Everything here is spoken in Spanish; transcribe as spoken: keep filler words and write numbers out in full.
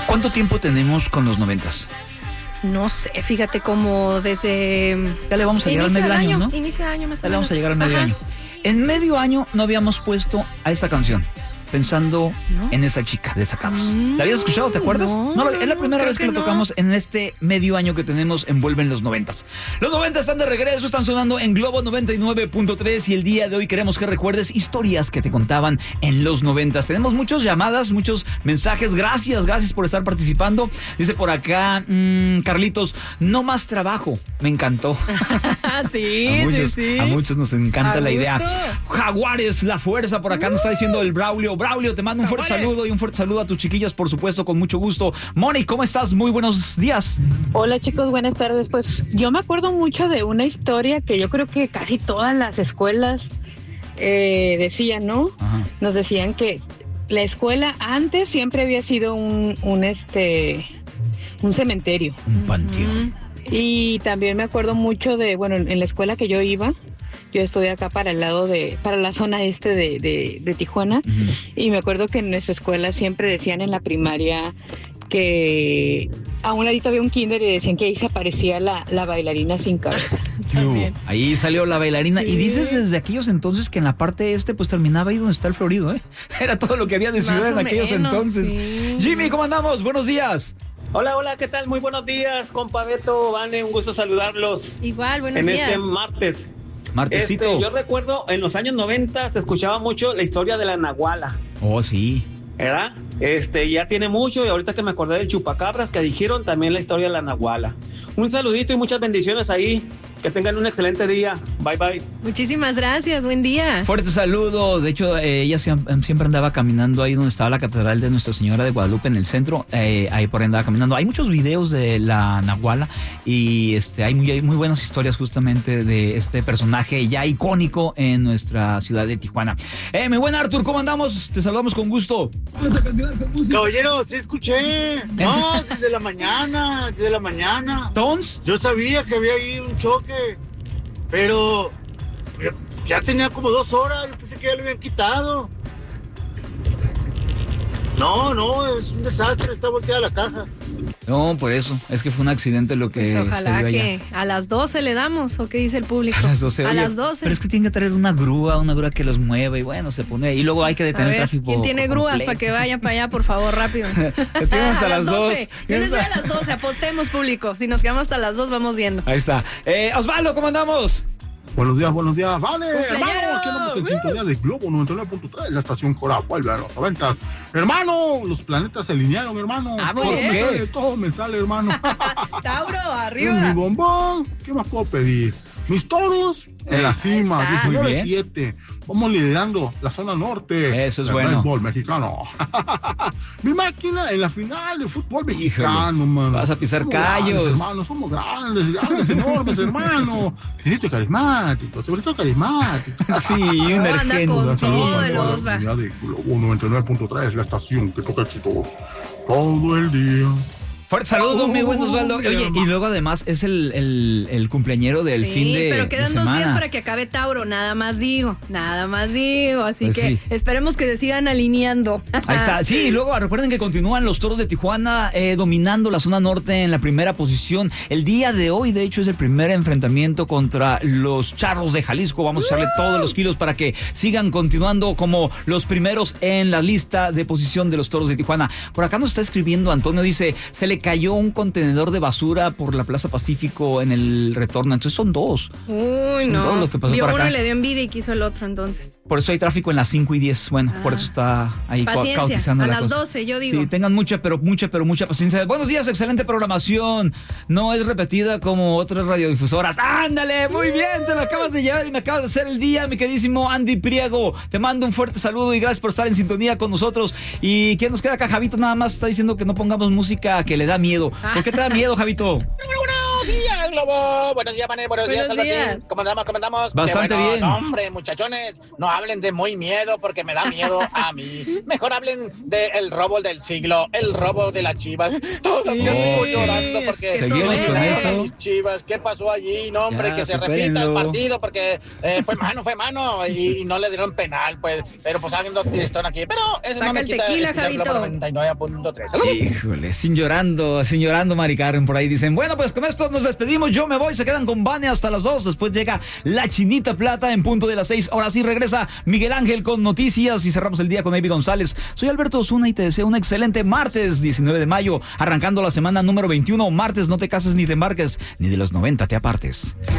¿Cuánto tiempo tenemos con los noventas? No sé, fíjate, como desde... Ya le vamos a llegar al medio año, ¿no? Inicio de año más o menos. Ya le vamos a llegar al medio Ajá. año. En medio año no habíamos puesto a esta canción, pensando ¿No? en esa chica de Desacatos. Mm, ¿La habías escuchado? ¿Te acuerdas? no, No, es la no, primera creo vez que, que la no. tocamos en este medio año que tenemos envuelve en los noventas. Los noventas están de regreso, están sonando en Globo noventa y nueve punto tres y el día de hoy queremos que recuerdes historias que te contaban en los noventas. Tenemos muchas llamadas, muchos mensajes. Gracias, gracias por estar participando. Dice por acá, mmm, Carlitos, no más trabajo. Me encantó. sí, a, muchos, sí, sí. a muchos nos encanta A la idea. gusto. Jaguares, la fuerza, por acá nos está diciendo el Braulio. Braulio, te mando un fuerte Jaguares. saludo y un fuerte saludo a tus chiquillas, por supuesto, con mucho gusto. Moni, ¿cómo estás? Muy buenos días. Hola chicos, buenas tardes. Pues yo me acuerdo mucho de una historia que yo creo que casi todas las escuelas eh, decían, ¿no? Ajá. Nos decían que la escuela antes siempre había sido un, un este un cementerio. Un panteón. Y también me acuerdo mucho de, bueno, en la escuela que yo iba, yo estudié acá para el lado de, para la zona este de, de, de Tijuana, Ujú. y me acuerdo que en nuestra escuela siempre decían en la primaria que a un ladito había un kinder y decían que ahí se aparecía la, la bailarina sin cabeza. También. Ahí salió la bailarina. Sí. Y dices desde aquellos entonces que en la parte este pues terminaba ahí donde está el Florido, ¿eh? Era todo lo que había de Más ciudad en o aquellos menos, entonces. sí. Jimmy, ¿cómo andamos? Buenos días. Hola, hola, ¿qué tal? Muy buenos días, compa Beto, Vane, un gusto saludarlos Igual, buenos en días. este martes. Martesito. Este, yo recuerdo en los años noventa se escuchaba mucho la historia de la Nahuala, Oh, sí. ¿verdad? Este, ya tiene mucho y ahorita que me acordé del chupacabras que dijeron también la historia de la Nahuala. Un saludito y muchas bendiciones ahí. Que tengan un excelente día. Bye, bye. Muchísimas gracias, buen día. Fuerte saludo. De hecho, eh, ella siempre, siempre andaba caminando ahí donde estaba la catedral de Nuestra Señora de Guadalupe en el centro. Eh, ahí por ahí andaba caminando. Hay muchos videos de la Nahuala y este, hay, muy, hay muy buenas historias justamente de este personaje ya icónico en nuestra ciudad de Tijuana. Eh, mi buen Arthur, ¿cómo andamos? Te saludamos con gusto. Caballero, sí escuché. No, desde la mañana, desde la mañana. ¿Tons? Yo sabía que había ahí un choque, pero ya, ya tenía como dos horas. Yo pensé que ya lo habían quitado. No, no, es un desastre, está volteada la caja. No, por eso. Es que fue un accidente lo que Pues se ojalá dio allá. que a las doce le damos, ¿o qué dice el público? A las doce. A Oye, las doce. Pero es que tienen que traer una grúa, una grúa que los mueva y bueno, se pone. Y luego hay que A detener el ver, tráfico. ¿quién tiene grúas completo. para que vayan para allá, por favor, rápido? Te tienen hasta A las dos. doce. Yo les doy a las doce, apostemos, público. Si nos quedamos hasta las dos, vamos viendo. Ahí está. Eh, Osvaldo, ¿cómo andamos? Buenos días, buenos días, vale, ¡Cumpleaños! hermano, aquí andamos en sintonía de Globo noventa y nueve punto tres, la estación Cora vuelve a los noventas. Hermano, los planetas se alinearon, hermano. Ah, muy todo bien. me sale, todo me sale, hermano. Tauro, Es mi arriba. bombón, ¿qué más puedo pedir? Mis toros en la cima, está. Muy diecinueve bien. siete. Vamos liderando la zona norte. Eso es del bueno. Béisbol mexicano. Mi máquina en la final de fútbol mexicano, mano. vas a pisar Somos callos. grandes, hermano, somos grandes, grandes, enormes, hermano. Señorito carismático, sobre todo carismático. Sí, un No, anda argento. con Un saludo todo a el toda la Osva. comunidad de Globo noventa y nueve punto tres, la estación que toca éxitos todo el día. Fuerte saludo, mi buen Oh, Osvaldo. mi Oye, hermano. y luego además es el, el, el cumpleañero del Sí, fin de pero de quedan dos semana. días para que acabe Tauro, nada más digo, nada más digo, así Pues que sí. esperemos que se sigan alineando. Ahí está. Sí, y luego recuerden que continúan los Toros de Tijuana eh, dominando la zona norte en la primera posición. El día de hoy, de hecho, es el primer enfrentamiento contra los Charros de Jalisco. Vamos a echarle todos los kilos para que sigan continuando como los primeros en la lista de posición de los Toros de Tijuana. Por acá nos está escribiendo Antonio, dice, se le cayó un contenedor de basura por la Plaza Pacífico en el retorno. Entonces son dos. Uy, Son no. todo lo que pasó Vio por uno acá. y le dio envidia y quiso el otro, entonces. Por eso hay tráfico en las cinco y diez. Bueno, Ah. por eso está ahí ca- Paciencia, cautizando a la las cosa. doce, yo digo. Sí, tengan mucha, pero mucha, pero mucha paciencia. Buenos días, excelente programación. No es repetida como otras radiodifusoras. ¡Ándale! Muy bien, te lo acabas de llevar y me acabas de hacer el día, mi queridísimo Andy Priego. Te mando un fuerte saludo y gracias por estar en sintonía con nosotros. ¿Y quién nos queda acá? Javito nada más está diciendo que no pongamos música que le da miedo. ¿Por qué te da miedo, Javito? Buenos días, días, Globo. Buenos días, Mané. Buenos, Buenos días, Albertín. días. ¿Cómo andamos? ¿Cómo andamos? Bastante Qué bueno. bien. No, hombre, muchachones, no hablen de muy miedo porque me da miedo a mí. Mejor hablen del robo del siglo, el robo de las Chivas. Todavía Sí, sigo es llorando que porque Seguimos me con ganaron eso. mis Chivas. ¿Qué pasó allí? No, hombre, Ya, que se supérenlo. repita el partido porque eh, fue mano, fue mano y, y no le dieron penal, pues. Pero pues habiendo tristón aquí. Pero eso Saca no me el quita tequila, escuchar Globo Javito. noventa y nueve punto tres. Saludos. Híjole, sin llorando, sin llorando, Mari Carmen, por ahí dicen, bueno, pues con esto nos despedimos, yo me voy, se quedan con Vane hasta las dos, después llega la Chinita Plata en punto de las seis, ahora sí regresa Miguel Ángel con noticias y cerramos el día con Avi González. Soy Alberto Osuna y te deseo un excelente martes diecinueve de mayo, arrancando la semana número veintiuno, martes no te cases ni te embarques, ni de los noventa te apartes.